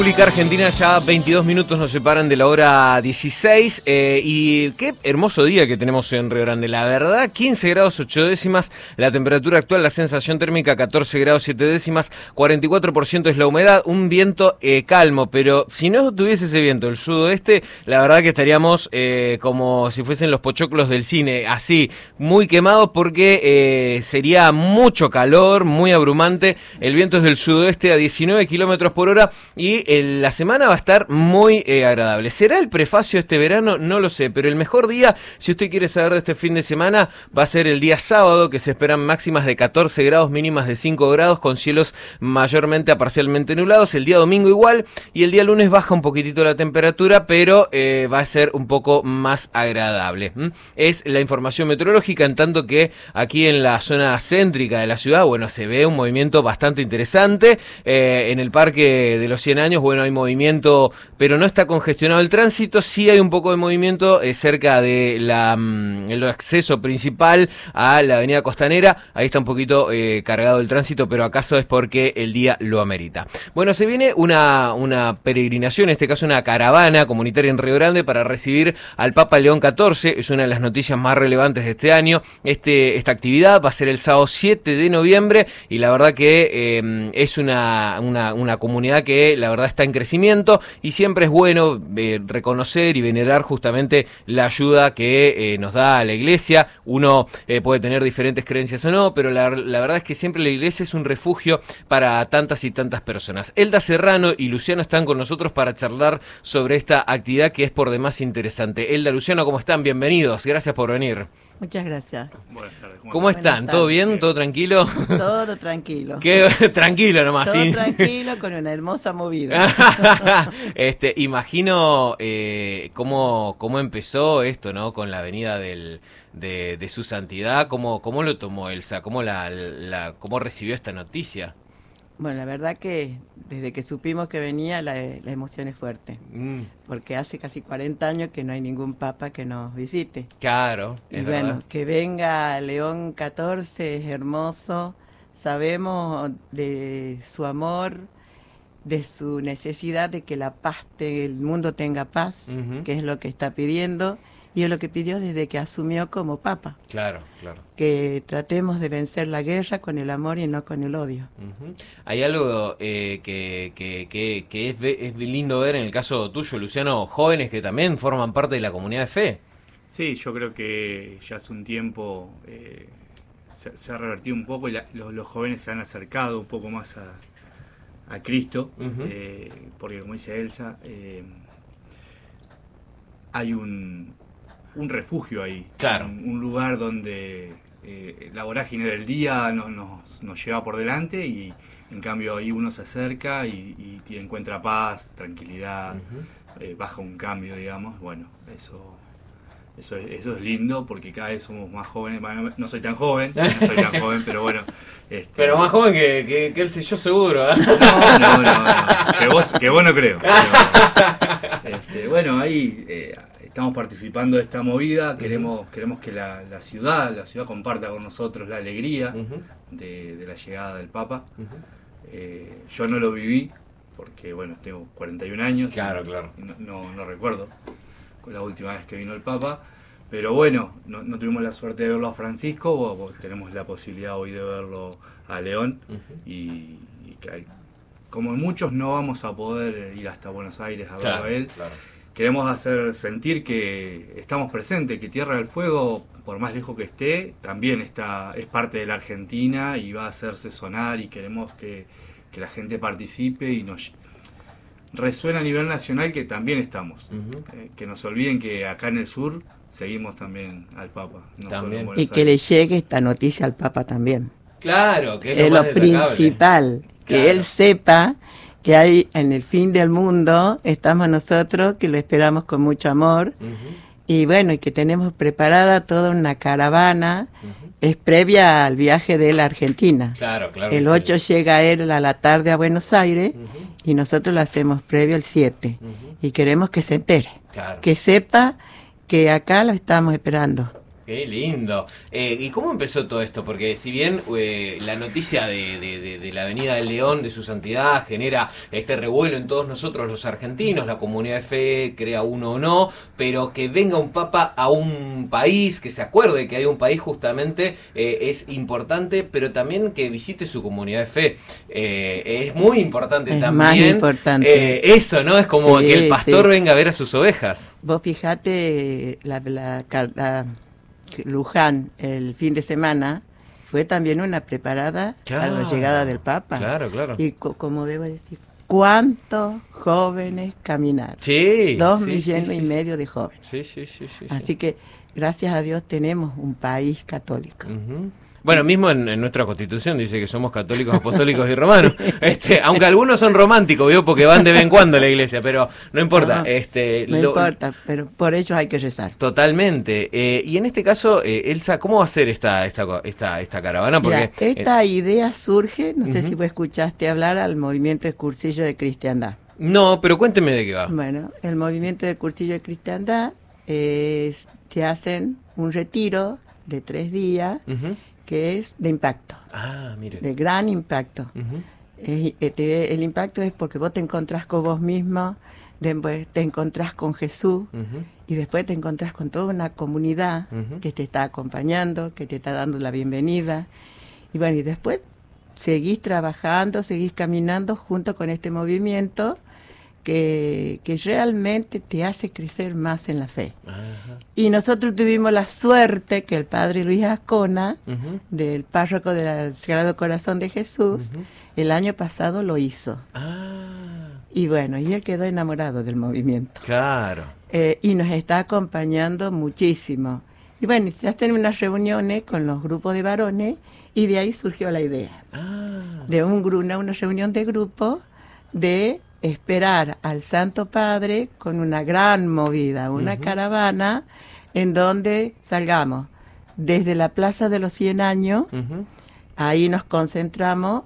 República Argentina, ya 22 minutos nos separan de la hora 16 y qué hermoso día que tenemos en Río Grande, la verdad, 15 grados 8 décimas, la temperatura actual, la sensación térmica 14 grados 7 décimas, 44% es la humedad, un viento calmo, pero si no tuviese ese viento, el sudoeste, la verdad que estaríamos como si fuesen los pochoclos del cine, así, muy quemados porque sería mucho calor, muy abrumante, el viento es del sudoeste a 19 kilómetros por hora y la semana va a estar muy agradable. ¿Será el prefacio este verano? No lo sé, pero el mejor día, si usted quiere saber de este fin de semana, va a ser el día sábado, que se esperan máximas de 14 grados, mínimas de 5 grados, con cielos mayormente a parcialmente nublados. El día domingo igual, y el día lunes baja un poquitito la temperatura, pero va a ser un poco más agradable. Es la información meteorológica, en tanto que aquí en la zona céntrica de la ciudad, bueno, se ve un movimiento bastante interesante. En el Parque de los 100 años, bueno, hay movimiento, pero no está congestionado el tránsito. Sí hay un poco de movimiento cerca de el acceso principal a la avenida Costanera. Ahí está un poquito cargado el tránsito, pero acaso es porque el día lo amerita. Bueno, se viene una peregrinación, en este caso una caravana comunitaria en Río Grande para recibir al Papa León XIV. Es una de las noticias más relevantes de este año. Esta actividad va a ser el sábado 7 de noviembre y la verdad que es una comunidad que la verdad está en crecimiento y siempre es bueno reconocer y venerar justamente la ayuda que nos da la iglesia. Uno puede tener diferentes creencias o no, pero la verdad es que siempre la iglesia es un refugio para tantas y tantas personas. Elda Serrano y Luciano están con nosotros para charlar sobre esta actividad que es por demás interesante. Elda, Luciano, ¿cómo están? Bienvenidos, gracias por venir. Muchas gracias. Buenas tardes. ¿Cómo están? ¿Todo bien? ¿Todo tranquilo? Todo tranquilo. ¿Qué? Tranquilo nomás, todo ¿sí? Tranquilo, con una hermosa movida. Imagino cómo empezó esto, ¿no? Con la venida de su santidad. ¿Cómo lo tomó Elsa? ¿Cómo recibió esta noticia? Bueno, la verdad que desde que supimos que venía la emoción es fuerte, porque hace casi 40 años que no hay ningún papa que nos visite. Claro, y bueno, verdad. Que venga León XIV es hermoso, sabemos de su amor, de su necesidad de que la paz, el mundo tenga paz, que es lo que está pidiendo. Y es lo que pidió desde que asumió como papa. Claro, claro. Que tratemos de vencer la guerra con el amor y no con el odio. Hay algo que es lindo ver en el caso tuyo, Luciano, jóvenes que también forman parte de la comunidad de fe. Sí, yo creo que ya hace un tiempo se ha revertido un poco y los jóvenes se han acercado un poco más a Cristo, porque como dice Elsa, hay un refugio ahí, claro. un lugar donde la vorágine del día nos lleva por delante y en cambio ahí uno se acerca y encuentra paz, tranquilidad, baja un cambio, digamos. Bueno, eso es lindo porque cada vez somos más jóvenes. Bueno, no soy tan joven, pero bueno. Pero más joven que él, yo seguro. No. Que vos no creo. Pero, bueno, ahí estamos participando de esta movida. Queremos que la ciudad comparta con nosotros la alegría de la llegada del Papa. Yo no lo viví porque, bueno, tengo 41 años. Claro. Y no recuerdo la última vez que vino el Papa, pero bueno, no tuvimos la suerte de verlo a Francisco, tenemos la posibilidad hoy de verlo a León, y que como muchos no vamos a poder ir hasta Buenos Aires a verlo a él, queremos hacer sentir que estamos presentes, que Tierra del Fuego, por más lejos que esté, también es parte de la Argentina y va a hacerse sonar, y queremos que la gente participe y nos resuena a nivel nacional que también estamos. Que no se olviden que acá en el sur seguimos también al Papa. También. Y que le llegue esta noticia al Papa también. Claro, que es lo principal. Que él sepa que hay en el fin del mundo, estamos nosotros, que lo esperamos con mucho amor. Y bueno, y que tenemos preparada toda una caravana. Es previa al viaje de la Argentina. Claro. El 8 llega él a la tarde a Buenos Aires y nosotros lo hacemos previo el 7. Y queremos que se entere, que sepa que acá lo estamos esperando. Qué lindo. ¿Y cómo empezó todo esto? Porque si bien la noticia de la Avenida del León, de su santidad, genera este revuelo en todos nosotros los argentinos, la comunidad de fe, crea uno o no, pero que venga un papa a un país, que se acuerde que hay un país justamente, es importante, pero también que visite su comunidad de fe. Es muy importante Es también. más importante. Eso, ¿no? Es como Sí, que el pastor sí. venga a ver a sus ovejas. Vos fijate, Luján el fin de semana fue también una preparada a la llegada del Papa. Claro, claro. Y como debo decir, ¿cuántos jóvenes caminaron? Sí. 2,5 millones de jóvenes. Sí. Así que, gracias a Dios, tenemos un país católico. Ujú. Bueno, mismo en nuestra Constitución dice que somos católicos, apostólicos y romanos. Aunque algunos son románticos, ¿vio? Porque van de vez en cuando a la iglesia, pero no importa. No importa, pero por ellos hay que rezar. Totalmente. Y en este caso, Elsa, ¿cómo va a ser esta caravana? Porque Mira, esta idea surge, no sé Ujú. si vos escuchaste hablar al movimiento de cursillo de cristiandad. no, pero cuénteme de qué va. Bueno, el movimiento de cursillo de cristiandad te hacen un retiro de 3 días Ujú. que es de impacto, Ah, mire. de gran impacto. Ujú. El impacto es porque vos te encontrás con vos mismo, después te encontrás con Jesús Ujú. y después te encontrás con toda una comunidad Ujú. que te está acompañando, que te está dando la bienvenida. Y bueno, y después seguís trabajando, seguís caminando junto con este movimiento que realmente te hace crecer más en la fe. Ajá. Y nosotros tuvimos la suerte que el padre Luis Ascona, Ujú. del párroco del Sagrado Corazón de Jesús, Ujú. el año pasado lo hizo. Ah, Y bueno, y él quedó enamorado del movimiento. claro. Y nos está acompañando muchísimo. Y bueno, se hacen unas reuniones con los grupos de varones y de ahí surgió la idea Ah, de una reunión de grupo de esperar al Santo Padre con una gran movida, una Ujú. caravana en donde salgamos desde la Plaza de los 100 Años, ujú. ahí nos concentramos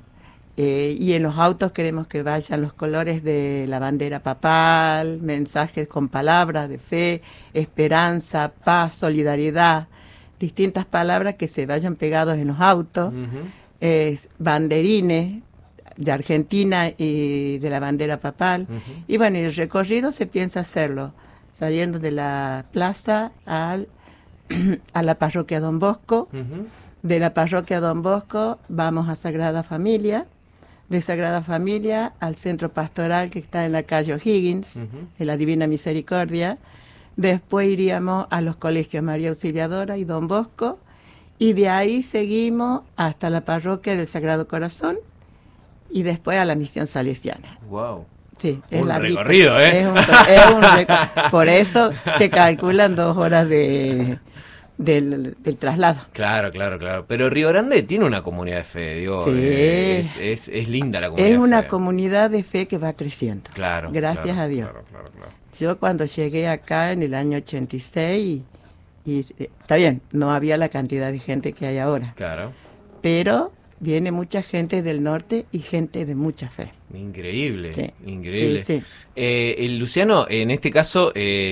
y en los autos queremos que vayan los colores de la bandera papal, mensajes con palabras de fe, esperanza, paz, solidaridad, distintas palabras que se vayan pegados en los autos, Ujú. banderines de Argentina y de la bandera papal. Ujú. Y bueno, el recorrido se piensa hacerlo saliendo de la plaza a la parroquia Don Bosco. Ujú. De la parroquia Don Bosco vamos a Sagrada Familia. De Sagrada Familia al centro pastoral que está en la calle O'Higgins, Ujú. en la Divina Misericordia. Después iríamos a los colegios María Auxiliadora y Don Bosco. Y de ahí seguimos hasta la parroquia del Sagrado Corazón y después a la misión salesiana. Wow. Sí, Un es larguito. recorrido, ¿eh? Es un por eso se calculan 2 horas del traslado. Claro. Pero Río Grande tiene una comunidad de fe, digo. Sí. Es linda la comunidad Es de una fe. comunidad de fe que va creciendo. Claro. Gracias claro, a Dios. Claro. Yo cuando llegué acá en el año 86, está bien, no había la cantidad de gente que hay ahora, Claro. pero viene mucha gente del norte y gente de mucha fe. Increíble, Sí, increíble. sí. Luciano, en este caso,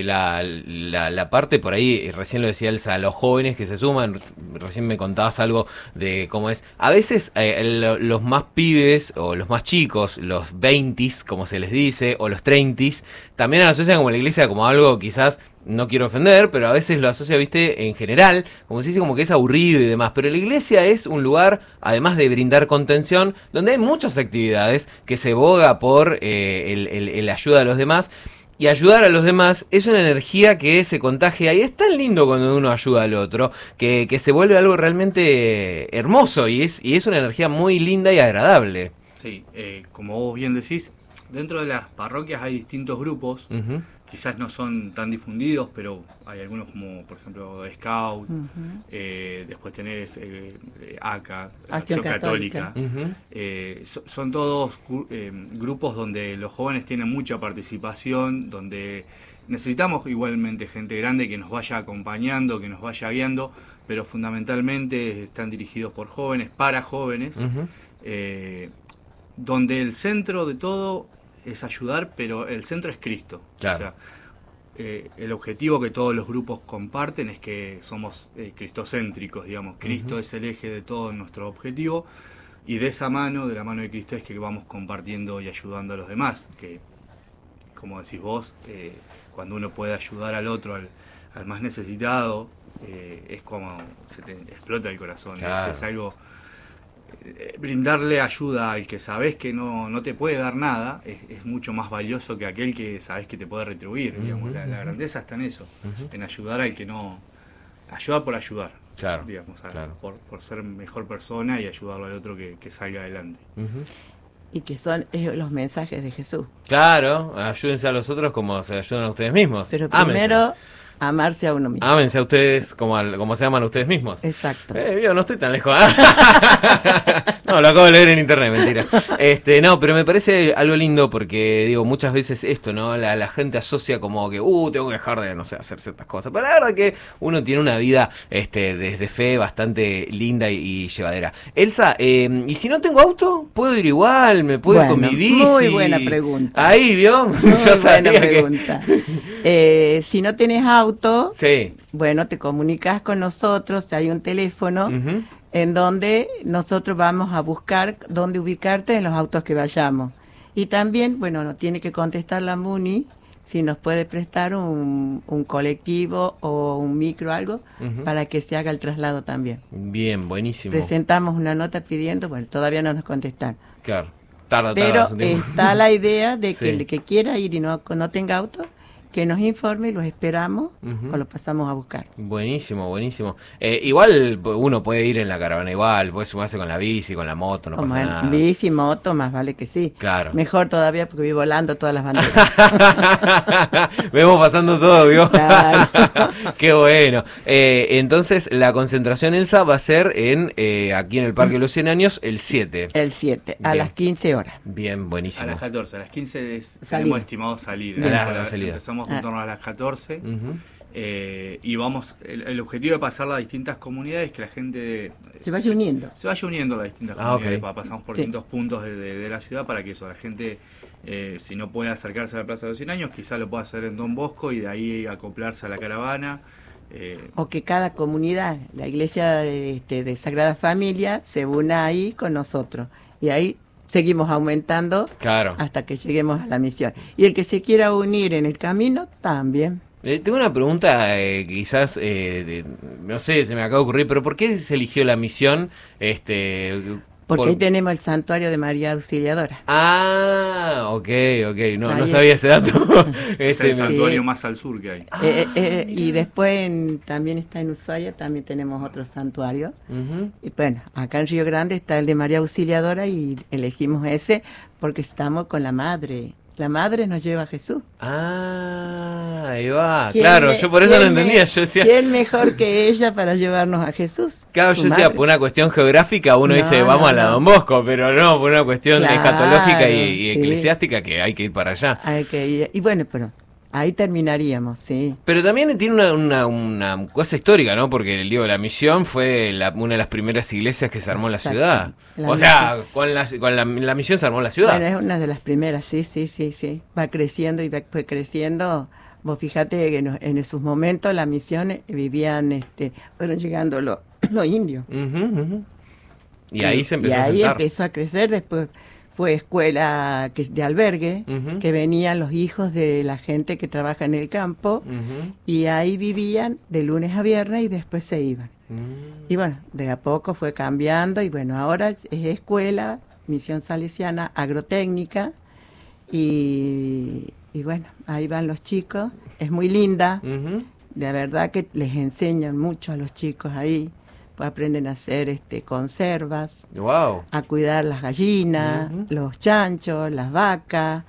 la parte por ahí, recién lo decía Elsa, los jóvenes que se suman, recién me contabas algo de cómo es. A veces los más pibes o los más chicos, los 20s, como se les dice, o los 30s, también asocian como la iglesia como algo quizás, no quiero ofender, pero a veces lo asocia, viste, en general, como se dice, como que es aburrido y demás. Pero la iglesia es un lugar, además de brindar contención, donde hay muchas actividades que se boga por el ayuda a los demás. Y ayudar a los demás es una energía que se contagia y es tan lindo cuando uno ayuda al otro que se vuelve algo realmente hermoso y es una energía muy linda y agradable. Sí, como vos bien decís, dentro de las parroquias hay distintos grupos. Ujú. Quizás no son tan difundidos, pero hay algunos como, por ejemplo, Scout, Ujú. después tenés ACA, Acción Acción Católica. Ujú. Son todos grupos donde los jóvenes tienen mucha participación, donde necesitamos igualmente gente grande que nos vaya acompañando, que nos vaya guiando, pero fundamentalmente están dirigidos por jóvenes, para jóvenes, Ujú. donde el centro de todo es ayudar, pero el centro es Cristo. Claro. O sea, el objetivo que todos los grupos comparten es que somos cristocéntricos, digamos. Cristo es el eje de todo nuestro objetivo, y de esa mano, de la mano de Cristo, es que vamos compartiendo y ayudando a los demás, que, como decís vos, cuando uno puede ayudar al otro, al más necesitado, es como se te explota el corazón. Claro. Es algo, brindarle ayuda al que sabés que no te puede dar nada es mucho más valioso que aquel que sabés que te puede retribuir. Digamos. La grandeza está en eso, en ayudar al que no, ayudar por ayudar. Claro, Digamos, claro. Por ser mejor persona y ayudarlo al otro que salga adelante. Y que son los mensajes de Jesús. Claro, ayúdense a los otros como se ayudan a ustedes mismos. Pero Ámense. primero, amarse a uno mismo. Ámense a ustedes como se aman a ustedes mismos. Exacto. Yo no estoy tan lejos. No, lo acabo de leer en internet, mentira. No, pero me parece algo lindo porque, digo, muchas veces esto, ¿no? La gente asocia como que, tengo que dejar de, no sé, hacer ciertas cosas. Pero la verdad que uno tiene una vida, desde fe bastante linda y llevadera. Elsa, ¿y si no tengo auto? ¿Puedo ir igual? ¿Me puedo ir con mi bici? Muy buena pregunta. Ahí, ¿vio? Muy Yo sabía buena pregunta. Si no tenés auto, Sí. bueno, te comunicas con nosotros, hay un teléfono Ujú. en donde nosotros vamos a buscar dónde ubicarte en los autos que vayamos. Y también, bueno, nos tiene que contestar la MUNI si nos puede prestar un colectivo o un micro, algo, para que se haga el traslado también. Bien, buenísimo. Presentamos una nota pidiendo, bueno, todavía no nos contestan. Claro. Tarda Pero su tiempo. está la idea de que Sí. el que quiera ir y no tenga auto, que nos informe, los esperamos o los pasamos a buscar. Buenísimo, buenísimo. Igual uno puede ir en la caravana igual, puede sumarse con la bici, con la moto, no Como pasa en nada. bici, moto, más vale que sí. Claro. Mejor todavía porque voy volando todas las banderas. Vemos pasando todo, ¿vio? Claro. Qué bueno. Entonces, la concentración, Elsa, va a ser aquí en el Parque de los 100 Años el 7. El 7, a Bien. las 15 horas. Bien, A buenísimo. las 14, a las 15 Salimos. tenemos estimado salir. Bien. A la salida. Empezamos en torno a las 14. Ujú. Y vamos, el objetivo de pasarla a distintas comunidades es que la gente Se vaya uniendo. se vaya uniendo a las distintas Ah, comunidades. ok. Pasamos por Sí. distintos puntos de la ciudad para que eso, la gente, si no puede acercarse a la Plaza de los 100 Años, quizá lo pueda hacer en Don Bosco y de ahí acoplarse a la caravana. O que cada comunidad, la iglesia de Sagrada Familia, se una ahí con nosotros. Y ahí seguimos aumentando Claro. hasta que lleguemos a la misión. Y el que se quiera unir en el camino, también. Tengo una pregunta, quizás, no sé, se me acaba de ocurrir, pero ¿por qué se eligió la misión? Porque ahí tenemos el santuario de María Auxiliadora. Ah, ok, no Ahí sabía ese dato. Es el me- santuario más al sur que hay. Y después también está en Ushuaia, también tenemos otro santuario. Ujú. Y bueno, acá en Río Grande está el de María Auxiliadora y elegimos ese porque estamos con la madre. La madre nos lleva a Jesús. Ah, ahí va. ¿Quién Claro, me- yo por eso no quién entendía. me- Yo decía, ¿Quién mejor que ella para llevarnos a Jesús? claro, Su yo decía, madre. por una cuestión geográfica uno No, dice, vamos no, a la no. Don Bosco, pero no, por una cuestión Claro, escatológica y sí. eclesiástica que hay que ir para allá. Hay que ir. Y bueno, pero ahí terminaríamos, sí. Pero también tiene una cosa histórica, ¿no? Porque digo, la misión fue una de las primeras iglesias que se armó en la Exacto. ciudad. La O sea, con la misión se armó la ciudad. Bueno, es una de las primeras, sí. Va creciendo y fue creciendo. Vos fíjate que en sus momentos la misión vivían, fueron llegando los indios. Ujú, ujú. Y ahí se empezó y a ahí sentar. empezó a crecer, después fue escuela de albergue, Ujú. que venían los hijos de la gente que trabaja en el campo, Ujú. y ahí vivían de lunes a viernes y después se iban. Mm. Y bueno, de a poco fue cambiando y bueno, ahora es escuela, misión salesiana, agrotécnica y bueno, ahí van los chicos, es muy linda, Ujú. de verdad que les enseñan mucho a los chicos ahí, pues aprenden a hacer conservas, Wow. a cuidar las gallinas, Ujú. los chanchos, las vacas,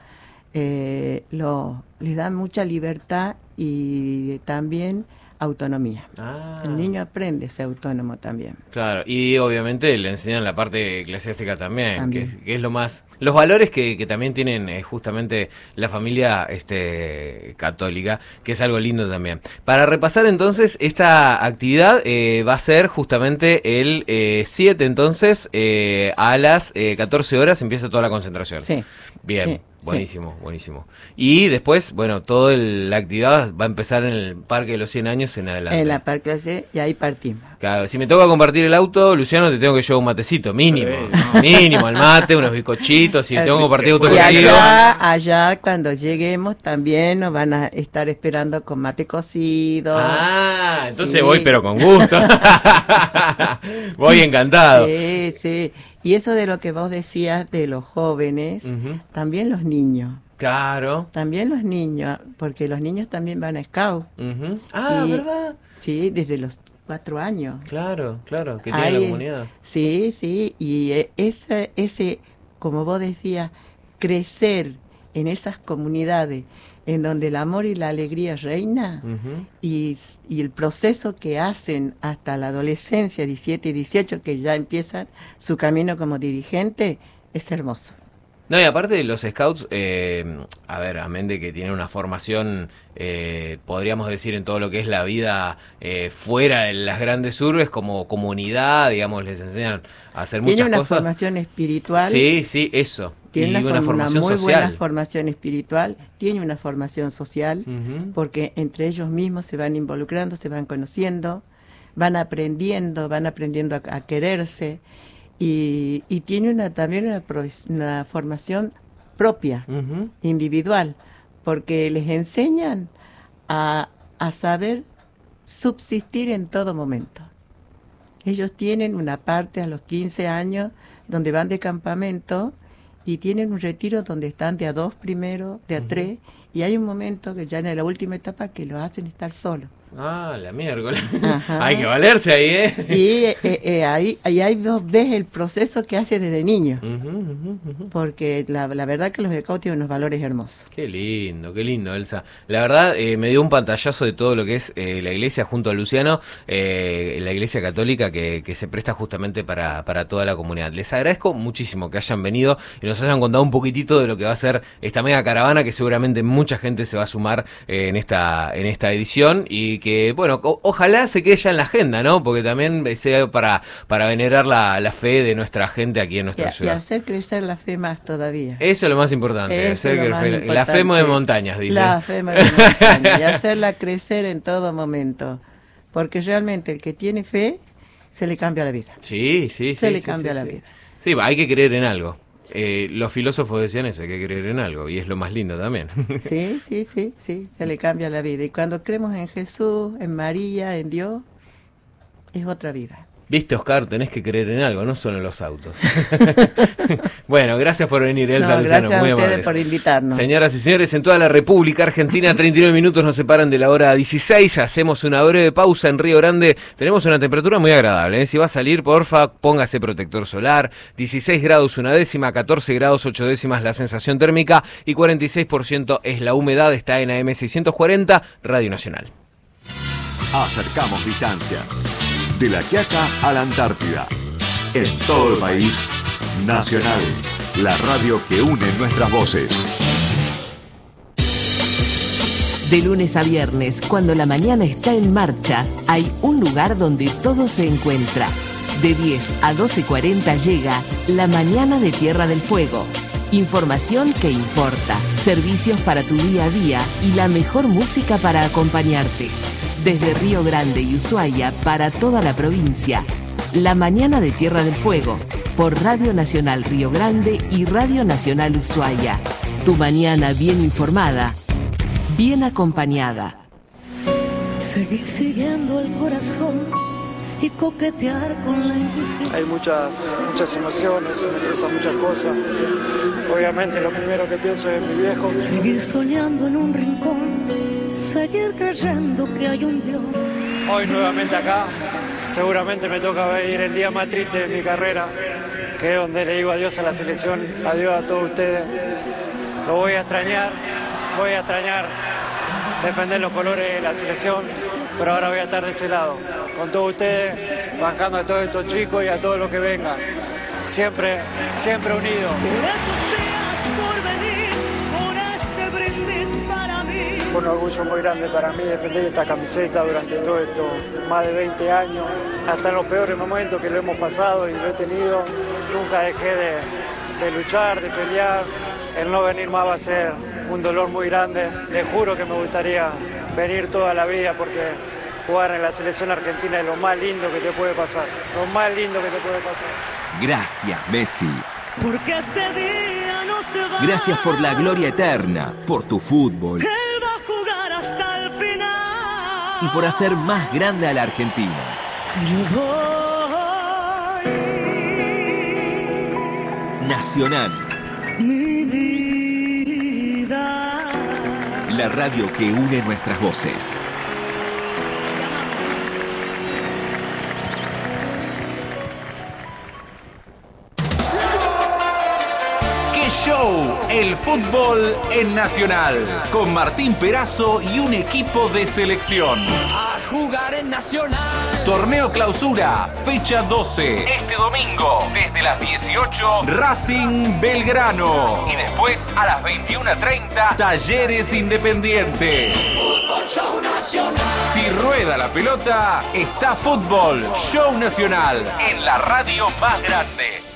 les dan mucha libertad y también autonomía. Ah. El niño aprende a ser autónomo también. Claro, y obviamente le enseñan la parte eclesiástica también, También. que es lo más... Los valores que también tienen justamente la familia católica, que es algo lindo también. Para repasar entonces, esta actividad va a ser justamente el 7, entonces, a las 14 horas empieza toda la concentración. Sí. Bien. Sí. Buenísimo, buenísimo. Y después, bueno, toda la actividad va a empezar en el Parque de los 100 años en adelante. En la Parque de los 100 y ahí partimos. Claro, si me toca compartir el auto, Luciano, te tengo que llevar un matecito, mínimo. Mínimo, el mate, unos bizcochitos, si tengo que compartir auto Y contigo. allá cuando lleguemos también nos van a estar esperando con mate cocido. Ah, entonces Sí. voy pero con gusto. Voy encantado. Sí, sí. Y eso de lo que vos decías de los jóvenes, Ujú. también los niños. Claro. También los niños, porque los niños también van a Scout. Ujú. Ah, Y- ¿verdad? Sí, desde los 4 años. Claro, claro, que tiene la Hay- comunidad. Sí, sí, y ese, como vos decías, crecer en esas comunidades en donde el amor y la alegría reina Ujú. y el proceso que hacen hasta la adolescencia, 17 y 18, que ya empiezan su camino como dirigente, es hermoso. No, y aparte de los scouts, a ver, amén de que tienen una formación, podríamos decir, en todo lo que es la vida fuera de las grandes urbes, como comunidad, digamos, les enseñan a hacer Tiene muchas una cosas. formación espiritual. Sí, sí, eso. Tiene Y una formación muy social. buena formación espiritual, tiene una formación social, Ujú. porque entre ellos mismos se van involucrando, se van conociendo, van aprendiendo a quererse y tiene también una formación propia, Ujú. individual, porque les enseñan a saber subsistir en todo momento. Ellos tienen una parte a los 15 años donde van de campamento y tienen un retiro donde están de a 2 primero, de a 3, y hay un momento que ya en la última etapa que los hacen estar solos. Ah, la miércoles. Ajá. Hay que valerse ahí, ¿eh? Y ahí vos ves el proceso que hace desde niño, Ujú, ujú, ujú. porque la verdad que los scouts tienen unos valores hermosos. Qué lindo, Elsa. La verdad, me dio un pantallazo de todo lo que es la iglesia junto a Luciano, la iglesia católica que se presta justamente para toda la comunidad. Les agradezco muchísimo que hayan venido y nos hayan contado un poquitito de lo que va a ser esta mega caravana, que seguramente mucha gente se va a sumar en esta edición y que, bueno, ojalá se quede ya en la agenda, ¿no? Porque también sea para venerar la fe de nuestra gente aquí en nuestra Y ciudad. hacer crecer la fe más todavía. Eso es lo más importante, Eso hacer es lo que más la fe importante. mueve montañas, dice. La fe mueve montañas, y hacerla crecer en todo momento. Porque realmente el que tiene fe, se le cambia la vida. Sí. Se le cambia la vida. Sí, hay que creer en algo. Los filósofos decían eso, hay que creer en algo, y es lo más lindo también. Sí, se le cambia la vida. Y cuando creemos en Jesús, en María, en Dios, es otra vida. Viste, Oscar, tenés que creer en algo, no solo en los autos. Bueno, gracias por venir, Elsa No, Luciano, gracias muy a ustedes amable. por invitarnos. Señoras y señores, en toda la República Argentina, 39 minutos nos separan de la hora 16. Hacemos una breve pausa en Río Grande. Tenemos una temperatura muy agradable, ¿eh? Si va a salir, porfa, póngase protector solar. 16 grados una décima, 14 grados 8 décimas la sensación térmica y 46% es la humedad. Está en AM 640, Radio Nacional. Acercamos distancias. De La Quiaca a la Antártida. En todo el país, Nacional, la radio que une nuestras voces. De lunes a viernes, cuando la mañana está en marcha, hay un lugar donde todo se encuentra. De 10 a 12:40 llega La Mañana de Tierra del Fuego. Información que importa, servicios para tu día a día y la mejor música para acompañarte. Desde Río Grande y Ushuaia para toda la provincia. La Mañana de Tierra del Fuego, por Radio Nacional Río Grande y Radio Nacional Ushuaia. Tu mañana bien informada, bien acompañada. Seguir siguiendo el corazón y coquetear con la intuición. Hay muchas emociones, se me cruzan muchas cosas. Obviamente lo primero que pienso es en mi viejo. Seguir soñando en un rincón, seguir creyendo que hay un Dios. Hoy nuevamente acá, seguramente me toca ver el día más triste de mi carrera, que es donde le digo adiós a la selección, adiós a todos ustedes. Lo voy a extrañar defender los colores de la selección, pero ahora voy a estar de ese lado, con todos ustedes, bancando a todos estos chicos y a todos los que vengan. Siempre unidos. Esos días por venir, por este brindis para mí. Fue un orgullo muy grande para mí defender esta camiseta durante todo esto, más de 20 años, hasta en los peores momentos que lo hemos pasado y lo he tenido, nunca dejé de luchar, de pelear, el no venir más va a ser un dolor muy grande. Les juro que me gustaría venir toda la vida porque jugar en la selección argentina es lo más lindo que te puede pasar. Lo más lindo que te puede pasar. Gracias, Messi. Porque este día no se va. Gracias por la gloria eterna, por tu fútbol. Él va a jugar hasta el final. Y por hacer más grande a la Argentina. Yo voy. Nacional. Mi vida. La radio que une nuestras voces. Show, el fútbol en Nacional, con Martín Perazo y un equipo de selección. A jugar en Nacional. Torneo Clausura, fecha 12. Este domingo, desde las 18, Racing Belgrano. Y después, a las 21:30, Talleres Independiente. Fútbol Show Nacional. Si rueda la pelota, está Fútbol Show Nacional, en la radio más grande.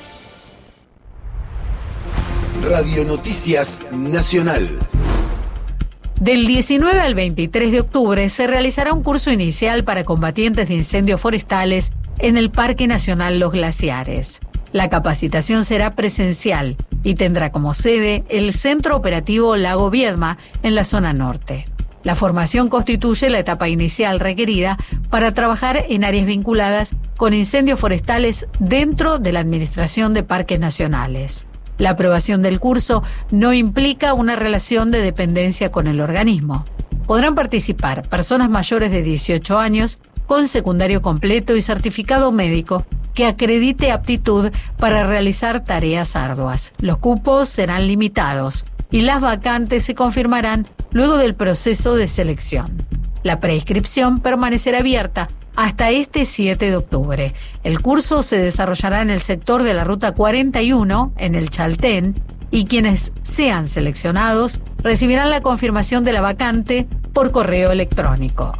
Radio Noticias Nacional. Del 19 al 23 de octubre se realizará un curso inicial para combatientes de incendios forestales en el Parque Nacional Los Glaciares. La capacitación será presencial y tendrá como sede el Centro Operativo Lago Viedma en la zona norte. La formación constituye la etapa inicial requerida para trabajar en áreas vinculadas con incendios forestales dentro de la Administración de Parques Nacionales. La aprobación del curso no implica una relación de dependencia con el organismo. Podrán participar personas mayores de 18 años con secundario completo y certificado médico que acredite aptitud para realizar tareas arduas. Los cupos serán limitados y las vacantes se confirmarán luego del proceso de selección. La preinscripción permanecerá abierta hasta este 7 de octubre. El curso se desarrollará en el sector de la Ruta 41, en el Chaltén, y quienes sean seleccionados recibirán la confirmación de la vacante por correo electrónico.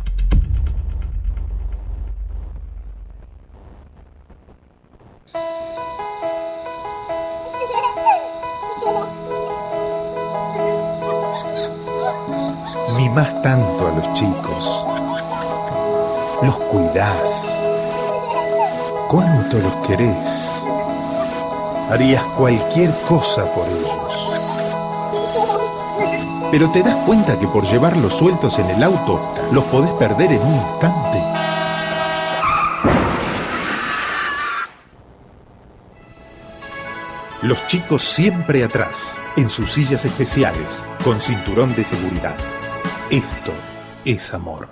Mimás tanto a los chicos. Los cuidás. ¿Cuánto los querés? Harías cualquier cosa por ellos. Pero te das cuenta que por llevarlos sueltos en el auto, los podés perder en un instante. Los chicos siempre atrás, en sus sillas especiales, con cinturón de seguridad. Esto es amor.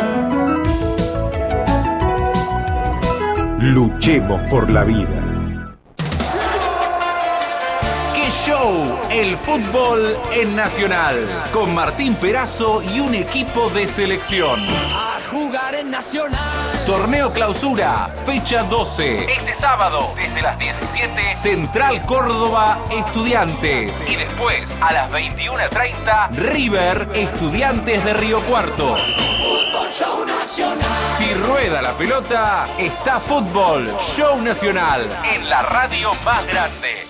Luchemos por la vida. ¡Qué show! El fútbol en Nacional, con Martín Perazo y un equipo de selección. A jugar en Nacional. Torneo Clausura, fecha 12. Este sábado, desde las 17, Central Córdoba, Estudiantes. Y después, a las 21:30, River, Estudiantes de Río Cuarto. Fútbol Show Nacional. Si rueda la pelota, está Fútbol Show Nacional, en la radio más grande.